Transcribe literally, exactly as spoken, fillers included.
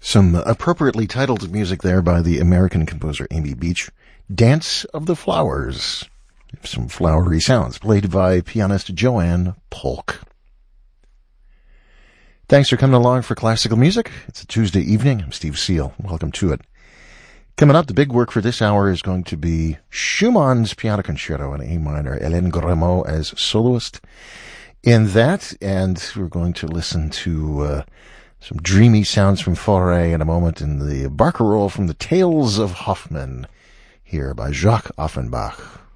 Some appropriately titled music there by the American composer Amy Beach. Dance of the Flowers. Some flowery sounds played by pianist Joanne Polk. Thanks for coming along for classical music. It's a Tuesday evening. I'm Steve Seal. Welcome to it. Coming up, the big work for this hour is going to be Schumann's Piano Concerto in A minor, Hélène Grimaud as soloist in that, and we're going to listen to uh, some dreamy sounds from Fauré in a moment in the barcarolle from the Tales of Hoffmann, here by Jacques Offenbach.